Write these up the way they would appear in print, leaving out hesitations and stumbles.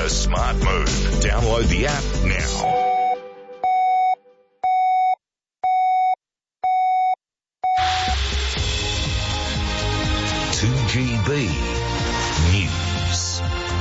the smart move. Download the app now. News.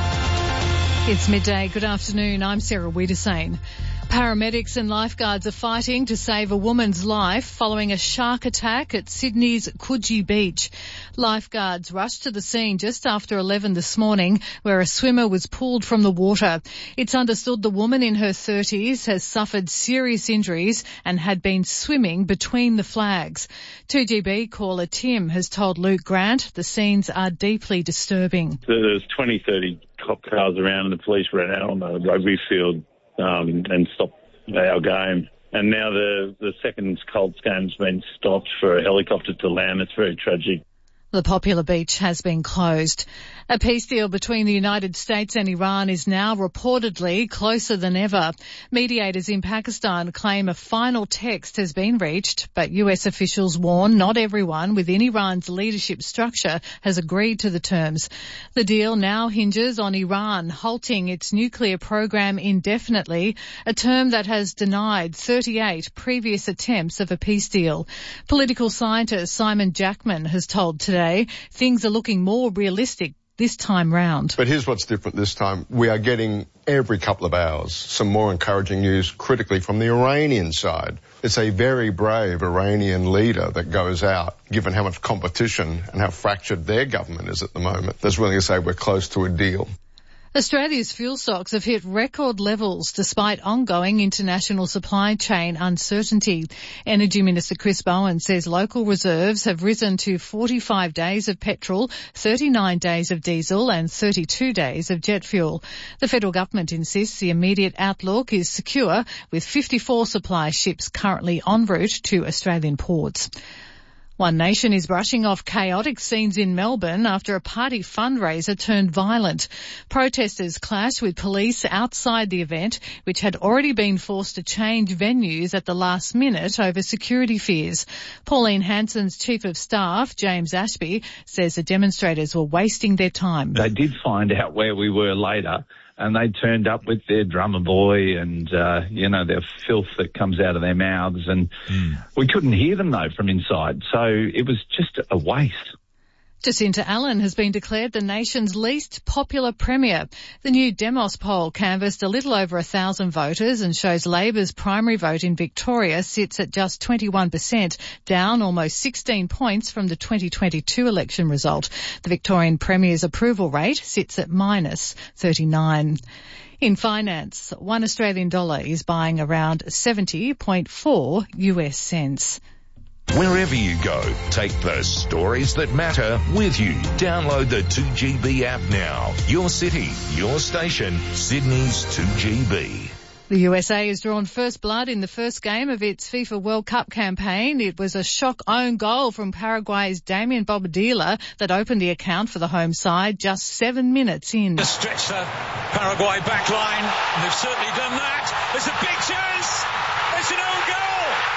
It's midday. Good afternoon. I'm Sarah Wiedersane. Paramedics and lifeguards are fighting to save a woman's life following a shark attack at Sydney's Coogee Beach. Lifeguards rushed to the scene just after 11 this morning, where a swimmer was pulled from the water. It's understood the woman in her 30s has suffered serious injuries and had been swimming between the flags. 2GB caller Tim has told Luke Grant the scenes are deeply disturbing. There's 20, 30 cop cars around and the police ran out on the rugby field and stopped our game. And now the second Colts game's been stopped for a helicopter to land. It's very tragic. The popular beach has been closed. A peace deal between the United States and Iran is now reportedly closer than ever. Mediators in Pakistan claim a final text has been reached, but US officials warn not everyone within Iran's leadership structure has agreed to the terms. The deal now hinges on Iran halting its nuclear program indefinitely, a term that has denied 38 previous attempts of a peace deal. Political scientist Simon Jackman has told Today things are looking more realistic this time round. But here's what's different this time. We are getting every couple of hours some more encouraging news critically from the Iranian side. It's a very brave Iranian leader that goes out, given how much competition and how fractured their government is at the moment, that's willing to say we're close to a deal. Australia's fuel stocks have hit record levels despite ongoing international supply chain uncertainty. Energy Minister Chris Bowen says local reserves have risen to 45 days of petrol, 39 days of diesel and 32 days of jet fuel. The federal government insists the immediate outlook is secure, with 54 supply ships currently en route to Australian ports. One Nation is brushing off chaotic scenes in Melbourne after a party fundraiser turned violent. Protesters clashed with police outside the event, which had already been forced to change venues at the last minute over security fears. Pauline Hanson's Chief of Staff, James Ashby, says the demonstrators were wasting their time. They did find out where we were later, and they turned up with their drummer boy and, their filth that comes out of their mouths. And we couldn't hear them, though, from inside. So it was just a waste. Jacinta Allen has been declared the nation's least popular premier. The new Demos poll canvassed a little over 1,000 voters and shows Labor's primary vote in Victoria sits at just 21%, down almost 16 points from the 2022 election result. The Victorian premier's approval rate sits at minus 39. In finance, $1 Australian dollar is buying around 70.4 US cents. Wherever you go, take the stories that matter with you. Download the 2GB app now. Your city, your station, Sydney's 2GB. The USA has drawn first blood in the first game of its FIFA World Cup campaign. It was a shock own goal from Paraguay's Damian Bobadilla that opened the account for the home side just 7 minutes in. To stretch the Paraguay back line. They've certainly done that. There's a big chance. It's an own goal.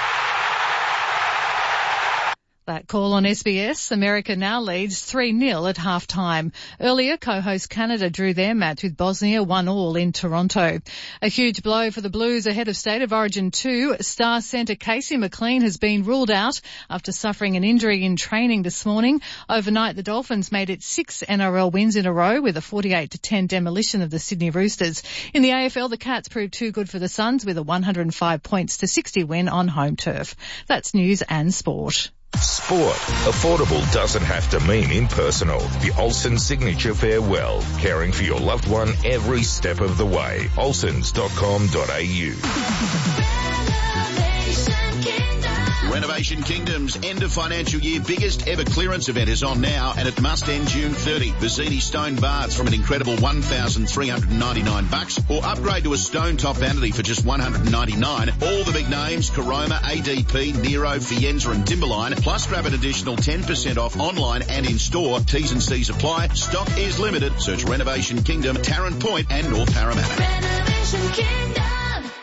That call on SBS. America now leads 3-0 at half-time. Earlier, co-host Canada drew their match with Bosnia 1-1 in Toronto. A huge blow for the Blues ahead of State of Origin 2. Star centre Casey McLean has been ruled out after suffering an injury in training this morning. Overnight, the Dolphins made it 6 NRL wins in a row with a 48-10 demolition of the Sydney Roosters. In the AFL, the Cats proved too good for the Suns with a 105-60 win on home turf. That's news and sport. Sport. Affordable doesn't have to mean impersonal. The Olsen Signature Farewell. Caring for your loved one every step of the way. Olsens.com.au. Renovation Kingdom's end of financial year biggest ever clearance event is on now, and it must end June 30. Vizzini stone baths from an incredible $1,399, or upgrade to a stone top vanity for just $199. All the big names: Caroma, ADP, Nero, Fienza and Timberline. Plus grab an additional 10% off online and in store. T's and C's apply. Stock is limited. Search Renovation Kingdom, Tarrant Point and North Parramatta. Renovation Kingdom.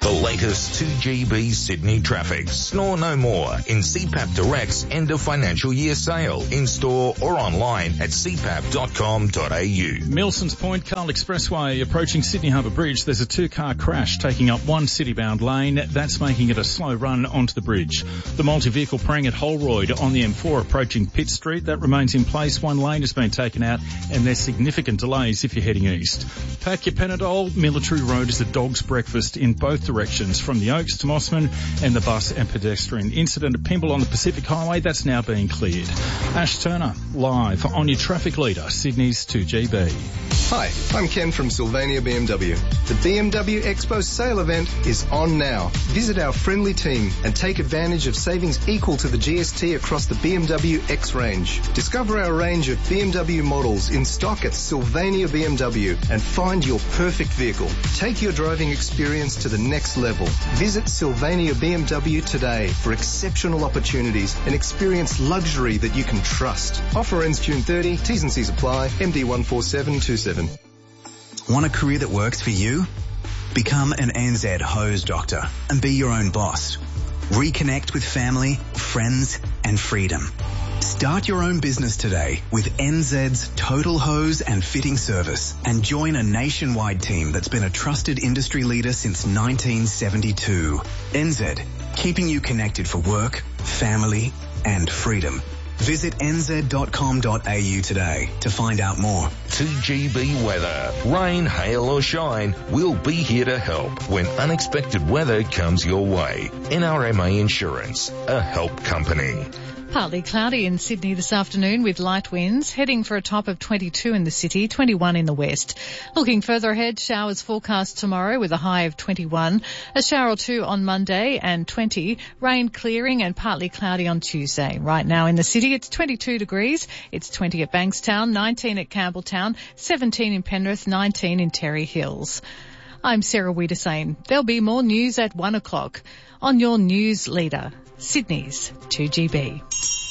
The latest 2GB Sydney traffic. Snore no more in CPAP Direct's end of financial year sale. In-store or online at cpap.com.au. Milsons Point, Carl Expressway, approaching Sydney Harbour Bridge. There's a two-car crash taking up one city-bound lane. That's making it a slow run onto the bridge. The multi-vehicle prang at Holroyd on the M4 approaching Pitt Street. That remains in place. One lane has been taken out and there's significant delays if you're heading east. Pack your Panadol. Military Road is a dog's breakfast in both directions from the Oaks to Mossman, and the bus and pedestrian incident at Pymble on the Pacific Highway, that's now being cleared. Ash Turner, live on your traffic leader, Sydney's 2GB. Hi, I'm Ken from Sylvania BMW. The BMW Expo sale event is on now. Visit our friendly team and take advantage of savings equal to the GST across the BMW X range. Discover our range of BMW models in stock at Sylvania BMW and find your perfect vehicle. Take your driving experience to the next level. Visit Sylvania BMW today for exceptional opportunities and experience luxury that you can trust. Offer ends June 30. T's and C's apply. MD 14727. Want a career that works for you? Become an NZ hose doctor and be your own boss. Reconnect with family, friends, and freedom. Start your own business today with NZ's Total Hose and Fitting Service and join a nationwide team that's been a trusted industry leader since 1972. NZ, keeping you connected for work, family, and freedom. Visit nz.com.au today to find out more. 2GB weather. Rain, hail or shine, we'll be here to help when unexpected weather comes your way. NRMA Insurance, a help company. Partly cloudy in Sydney this afternoon with light winds, heading for a top of 22 in the city, 21 in the west. Looking further ahead, showers forecast tomorrow with a high of 21, a shower or two on Monday and 20, rain clearing and partly cloudy on Tuesday. Right now in the city, it's 22 degrees, it's 20 at Bankstown, 19 at Campbelltown, 17 in Penrith, 19 in Terry Hills. I'm Sarah Wiedersane. There'll be more news at 1 o'clock on your news leader, Sydney's 2GB.